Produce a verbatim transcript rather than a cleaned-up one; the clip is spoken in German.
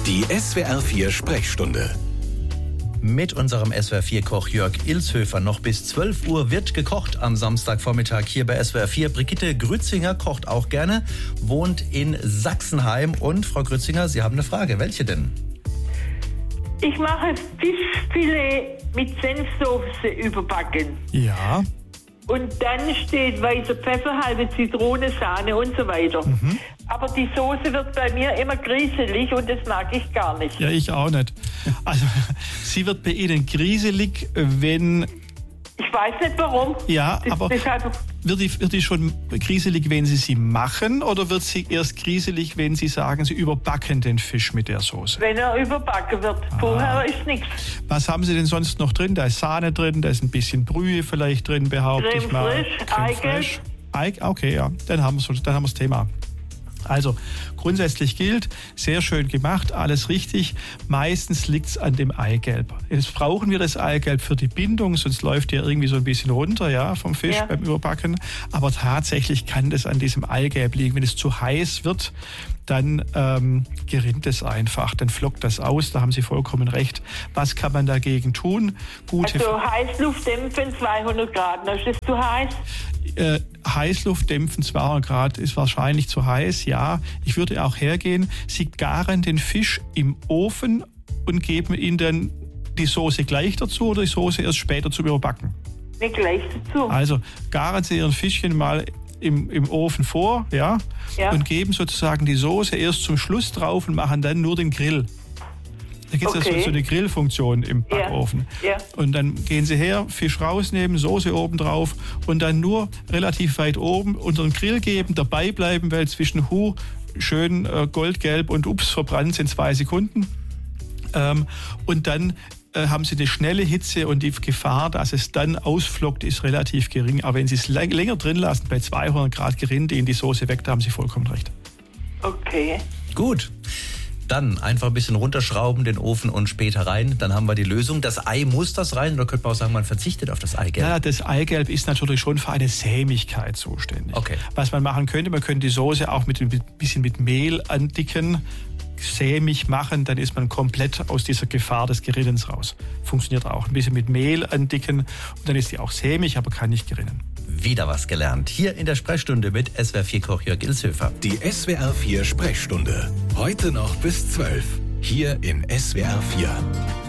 Die S W R vier Sprechstunde. Mit unserem S W R vier Koch Jörg Ilshöfer. Noch bis zwölf Uhr wird gekocht am Samstagvormittag hier bei S W R vier. Brigitte Grützinger kocht auch gerne, wohnt in Sachsenheim. Und Frau Grützinger, Sie haben eine Frage. Welche denn? Ich mache Fischfilet mit Senfsoße überbacken. Ja. Und dann steht weißer Pfeffer, halbe Zitrone, Sahne und so weiter. Mhm. Aber die Soße wird bei mir immer grieselig und das mag ich gar nicht. Ja, ich auch nicht. Also, sie wird bei Ihnen grieselig, wenn... Ich weiß nicht warum. Ja, das, aber deshalb... wird, die, wird die schon grieselig, wenn Sie sie machen, oder wird sie erst grieselig, wenn Sie sagen, Sie überbacken den Fisch mit der Soße? Wenn er überbacken wird. Ah. Vorher ist nichts. Was haben Sie denn sonst noch drin? Da ist Sahne drin, da ist ein bisschen Brühe vielleicht drin, behaupte Creme ich mal. Frisch, Eigelb. Eig, okay, ja, dann haben wir dann haben wir das Thema. Also grundsätzlich gilt, sehr schön gemacht, alles richtig. Meistens liegt es an dem Eigelb. Jetzt brauchen wir das Eigelb für die Bindung, sonst läuft ja irgendwie so ein bisschen runter, ja, vom Fisch ja. beim Überbacken. Aber tatsächlich kann das an diesem Eigelb liegen. Wenn es zu heiß wird, dann ähm, gerinnt es einfach, dann flockt das aus, da haben Sie vollkommen recht. Was kann man dagegen tun? Gute also Heißluft dämpfen zweihundert Grad, ist das zu heiß? Äh, Heißluft dämpfen zweihundert Grad ist wahrscheinlich zu heiß, ja. Ich würde auch hergehen, Sie garen den Fisch im Ofen und geben ihn dann die Soße gleich dazu oder die Soße erst später zum Überbacken? Nicht gleich dazu. Also garen Sie Ihren Fischchen mal Im, im Ofen vor, ja, ja, und geben sozusagen die Soße erst zum Schluss drauf und machen dann nur den Grill. Da gibt es okay. also so eine Grillfunktion im Backofen. Ja. Ja. Und dann gehen Sie her, Fisch rausnehmen, Soße oben drauf und dann nur relativ weit oben unter den Grill geben, dabei bleiben, weil zwischen Hu schön äh, goldgelb und ups verbrannt sind zwei Sekunden. Ähm, und dann haben Sie eine schnelle Hitze und die Gefahr, dass es dann ausflockt, ist relativ gering. Aber wenn Sie es länger drin lassen, bei zweihundert Grad gerinnt Ihnen die Soße weg, da haben Sie vollkommen recht. Okay. Gut. Dann einfach ein bisschen runterschrauben, den Ofen und später rein. Dann haben wir die Lösung. Das Ei muss das rein? Oder könnte man auch sagen, man verzichtet auf das Eigelb? Ja, das Eigelb ist natürlich schon für eine Sämigkeit zuständig. Okay. Was man machen könnte, man könnte die Soße auch mit ein bisschen mit Mehl andicken, sämig machen, dann ist man komplett aus dieser Gefahr des Gerinnens raus. Funktioniert auch. Ein bisschen mit Mehl andicken und dann ist die auch sämig, aber kann nicht gerinnen. Wieder was gelernt. Hier in der Sprechstunde mit S W R vier Koch Jörg Ilshöfer. Die S W R vier Sprechstunde. Heute noch bis zwölf. Hier in S W R vier.